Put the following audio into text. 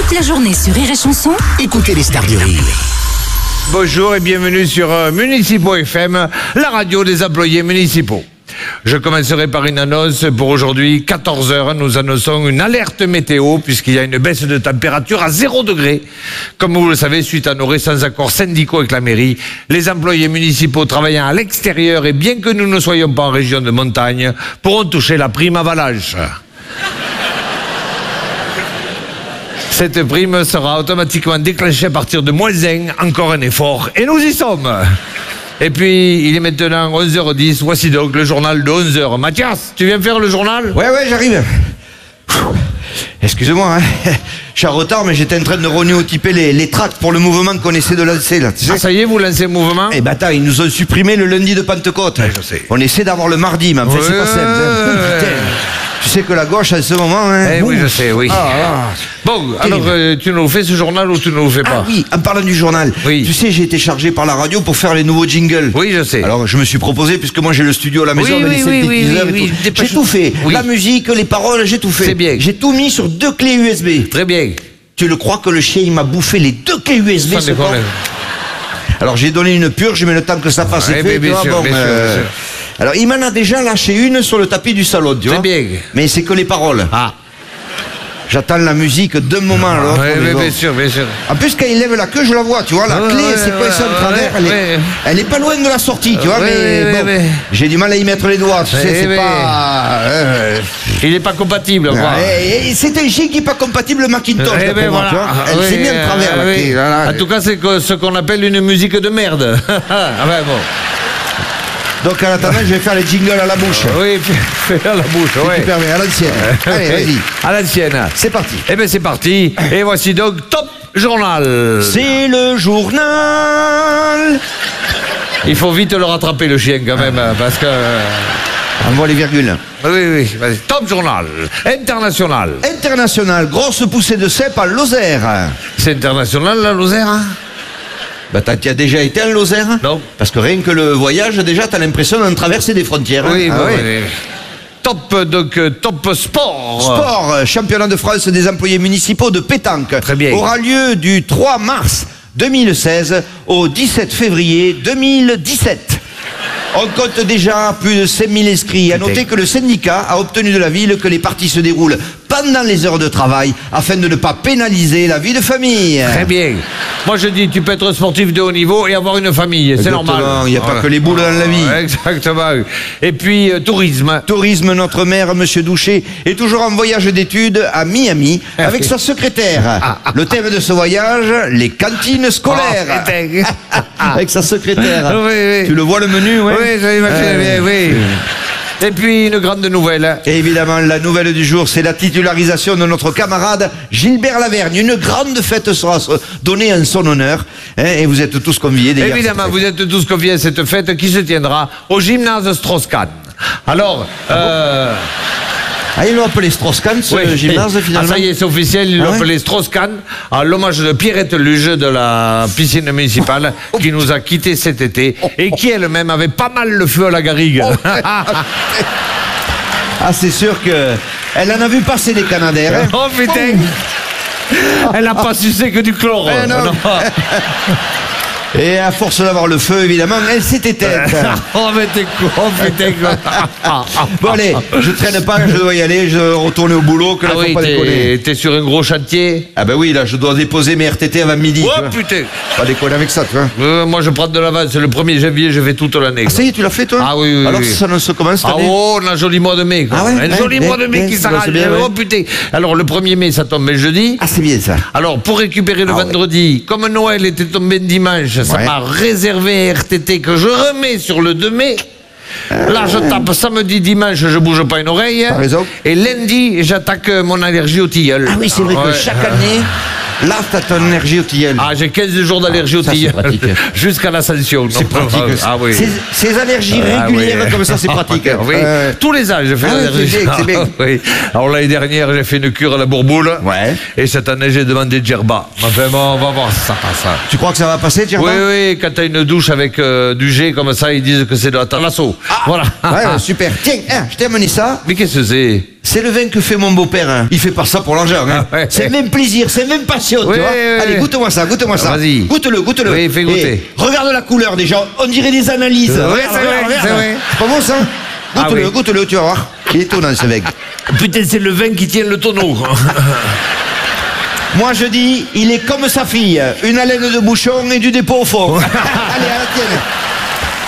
Toute la journée sur Rire et Chanson, Écoutez les stars du rire. Bonjour et bienvenue sur Municipaux FM, la radio des employés municipaux. Je commencerai par une annonce pour aujourd'hui, 14h. Nous annonçons une alerte météo puisqu'il y a une baisse de température à 0 degré. Comme vous le savez, suite à nos récents accords syndicaux avec la mairie, les employés municipaux travaillant à l'extérieur et bien que nous ne soyons pas en région de montagne, pourront toucher la prime avalanche. Cette prime sera automatiquement déclenchée à partir de -1, encore un effort, et nous y sommes. Et puis, il est maintenant 11h10, voici donc le journal de 11h. Mathias, tu viens faire le journal? Ouais, j'arrive. Excusez-moi, hein. Je suis en retard, mais j'étais en train de renouer les tracts pour le mouvement qu'on essaie de lancer, là. Tu sais. Ah, ça y est, vous lancez le mouvement? Eh ben attends, ils nous ont supprimé le lundi de Pentecôte. Ouais, je sais. On essaie d'avoir le mardi, mais en fait, c'est pas simple. Hein. Putain. Tu sais que la gauche, en ce moment... Hein, Eh oui, je sais, oui. Bon, alors, tu nous fais ce journal ou tu ne nous fais pas? Ah oui, en parlant du journal, Oui. tu sais, j'ai été chargé par la radio pour faire les nouveaux jingles. Oui, je sais. Alors, je me suis proposé, puisque moi j'ai le studio à la maison, Oui, avec oui, les oui, synthétiseurs oui, et tout. dépêche- J'ai tout fait. Oui. La musique, les paroles, j'ai tout fait. C'est bien. J'ai tout mis sur 2 clés USB. Très bien. Tu le crois que le chien, il m'a bouffé les 2 clés USB, Sans ce con. déconner. Alors, j'ai donné une purge, mais le temps que ça fasse Ouais, effet, bien tu vois, sûr, bon, bien sûr, bien sûr. Alors, il m'en a déjà lâché une sur le tapis du salon, tu Très vois. bien. Mais c'est que les paroles. Ah, J'attends la musique d'un moment à l'autre. ouais, mais bon. bien sûr, bien sûr. En plus, quand il lève la queue, je la vois, tu vois. La Ouais, clé, ouais, c'est coincé en travers. ouais. Elle est pas loin de la sortie, tu vois. Ouais, mais ouais, bon, ouais. j'ai du mal à y mettre les doigts, tu sais. Ouais, C'est ouais. pas. Il n'est pas compatible, quoi. Et c'est un chien qui est pas compatible Macintosh, Eh d'après ben moi, voilà. tu vois. Elle Oui, s'est mis en travers, la oui. clé. Voilà. En tout cas, c'est ce qu'on appelle une musique de merde. Ah ouais, bon. Donc, en attendant, je vais faire les jingles à la bouche. Oui, fais à la bouche, Si ouais. tu permets, à l'ancienne. Allez, vas-y. À l'ancienne. C'est parti. Eh bien, c'est parti. Et voici donc Top Journal. C'est le journal. Il faut vite le rattraper, le chien, quand même, parce que... On voit les virgules. Oui, vas-y. Top Journal. International. International, grosse poussée de cèpe à Lozère. C'est international, la Lozère, hein? Bah, t'as déjà été en Lozère? Non. Parce que rien que le voyage, déjà, t'as l'impression d'en traverser des frontières. hein. Oui, Ah bon, ouais. oui. Top Sport. Sport, championnat de France des employés municipaux de pétanque. Très bien. Aura lieu du 3 mars 2016 au 17 février 2017. On compte déjà plus de 5000 inscrits. À noter que le syndicat a obtenu de la ville que les parties se déroulent pendant les heures de travail afin de ne pas pénaliser la vie de famille. Très bien. Moi, je dis, tu peux être sportif de haut niveau et avoir une famille. C'est normal. Il n'y a pas que les boules dans la vie. Exactement. Et puis, tourisme. Tourisme, notre maire, Monsieur Douché, est toujours en voyage d'études à Miami avec sa secrétaire. Le thème de ce voyage, les cantines scolaires. Oh, putain. Avec sa secrétaire. Oui. Tu le vois le menu, ouais? Oui, j'ai imaginé bien, oui. Et puis, une grande nouvelle. Et évidemment, la nouvelle du jour, c'est la titularisation de notre camarade Gilbert Lavergne. Une grande fête sera donnée en son honneur. Hein, et vous êtes tous conviés, d'ailleurs. Évidemment, vous êtes tous conviés à cette fête qui se tiendra au gymnase Strauss-Kahn. Alors, Ah, ils l'ont appelé Strauss-Kahn, ce oui. gymnase, finalement. Ah, ça y est, c'est officiel, ils l'ont Ah ouais appelé Strauss-Kahn, à l'hommage de Pierrette Luge de la piscine municipale qui nous a quittés cet été et qui elle-même avait pas mal le feu à la garrigue. Ah, c'est sûr que elle en a vu passer des Canadaires. Hein. Oh putain! Elle n'a pas sucé que du chlore. Eh non. Et à force d'avoir le feu, évidemment, elle s'est éteinte. Oh mais t'es con, putain. Bon allez, je traîne pas, je dois y aller, je dois retourner au boulot, que là, Ah faut oui, pas déconner. t'es sur un gros chantier. Ah ben oui, là, je dois déposer mes RTT avant midi. tu Oh vois. putain. Pas déconner avec ça, tu vois. Moi je prends de l'avance, le 1er janvier je vais toute l'année. Ah, ça y est, tu l'as fait, toi? Ah oui, oui, Alors oui. ça se commence cette Ah année. oh, on a un joli mois de mai. Quoi. Ah ouais, un ouais, joli ouais, mois de mai ouais, qui ça s'arrête. c'est bien, ouais. Oh putain. Alors le 1er mai ça tombe le jeudi. Ah, c'est bien ça. Alors pour récupérer le vendredi, comme Noël était tombé dimanche, ça Ouais. m'a réservé un RTT que je remets sur le 2 mai. Là je tape samedi, dimanche, je bouge pas une oreille. T'as raison. Et lundi, j'attaque mon allergie au tilleul. Ah oui, c'est vrai Ouais. que chaque année, là, t'as ton énergie au tilleul. Ah, j'ai 15 jours d'allergie au ça, c'est tilleul. pratique. Jusqu'à l'ascension. C'est pratique. Ah oui. Ces allergies Ah régulières oui. comme ça, c'est pratique. Oui. Tous les ans, je fais Ah oui, l'allergie. c'est bien. Oui. Alors l'année dernière, j'ai fait une cure à la bourboule. Ouais. Et cette année, j'ai demandé Djerba. Enfin bon, on va voir si ça passe. Tu crois que ça va passer, Djerba? Oui, quand t'as une douche avec du jet comme ça, ils disent que c'est de la thalasso. Voilà. Ouais, super. Tiens, je t'ai amené ça. Mais qu'est-ce que c'est? C'est le vin que fait mon beau-père. Hein. Il fait pas ça pour l'argent. Hein. Ah ouais. C'est même plaisir, c'est même passion. Oui, tu vois. oui, Allez, oui. goûte-moi ça, goûte-moi ça. Vas-y. Goûte-le, goûte-le. Oui, fais goûter. Et regarde la couleur déjà. On dirait des analyses. Oui, Regarde, c'est vrai, regarde. c'est vrai. C'est pas bon ça? Ah Goûte-le, oui. goûte-le, tu vas voir. Il est étonnant ce vin. Putain, c'est le vin qui tient le tonneau. Moi je dis, il est comme sa fille. Une haleine de bouchon et du dépôt au fond. Allez, à la tienne.